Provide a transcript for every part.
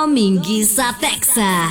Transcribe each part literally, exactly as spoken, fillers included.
Dominguiza Texas.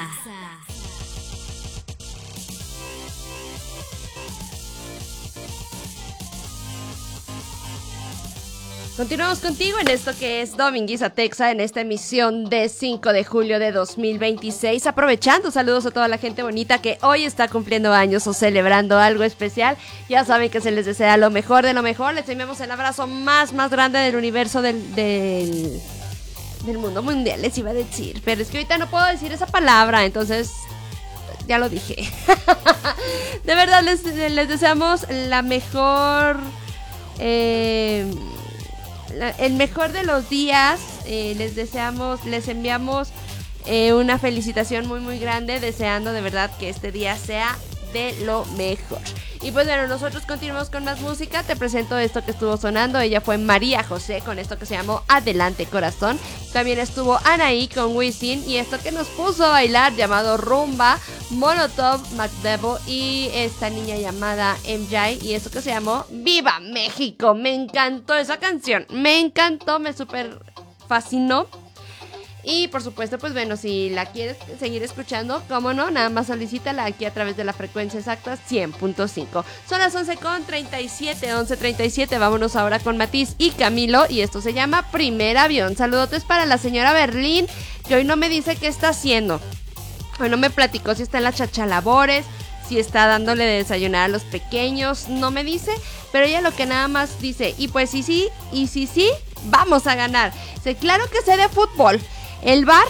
Continuamos contigo en esto que es Dominguiza Texas, en esta emisión de cinco de julio de dos mil veintiséis. Aprovechando, saludos a toda la gente bonita que hoy está cumpliendo años o celebrando algo especial. Ya saben que se les desea lo mejor de lo mejor. Les enviamos el abrazo más, más grande del universo del, del, del mundo mundial, les iba a decir. Pero es que ahorita no puedo decir esa palabra, entonces ya lo dije. De verdad, les, les deseamos la mejor... Eh, el mejor de los días. eh, les deseamos, les enviamos eh, una felicitación muy muy grande, deseando de verdad que este día sea de lo mejor. Y pues bueno, nosotros continuamos con más música. Te presento esto que estuvo sonando. Ella fue María José con esto que se llamó Adelante Corazón. También estuvo Anaí con Wisin y esto que nos puso a bailar llamado Rumba, Molotov, McDevil y esta niña llamada M J y esto que se llamó Viva México. Me encantó esa canción, me encantó, me súper fascinó. Y por supuesto, pues bueno, si la quieres seguir escuchando, cómo no, nada más solicítala aquí a través de la frecuencia exacta cien punto cinco. Son las once con treinta y siete, once treinta y siete. Vámonos ahora con Matiz y Camilo y esto se llama Primer Avión. Saludotes para la señora Berlín, que hoy no me dice qué está haciendo. Hoy no me platicó si está en las chachalabores, si está dándole de desayunar a los pequeños, no me dice, pero ella lo que nada más dice, y pues sí, sí, y sí, sí, vamos a ganar. Dice, claro que sé de fútbol. El bar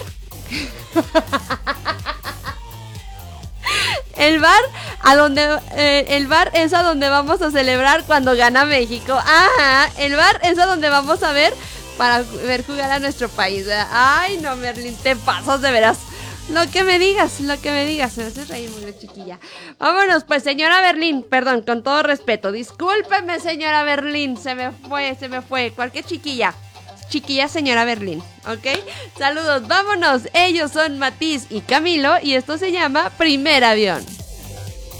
El bar a donde eh, el bar es a donde vamos a celebrar cuando gana México. Ajá, el bar es a donde vamos a ver para ver jugar a nuestro país. Ay, no, Merlin, te pasas de veras. Lo que me digas, lo que me digas. Me haces reír muy chiquilla. Vámonos, pues, señora Berlín. Perdón, con todo respeto. Discúlpeme, señora Berlín. Se me fue, se me fue. Cualquier chiquilla. Chiquilla señora Berlín, ¿ok? Saludos, vámonos. Ellos son Matiz y Camilo y esto se llama Primer Avión.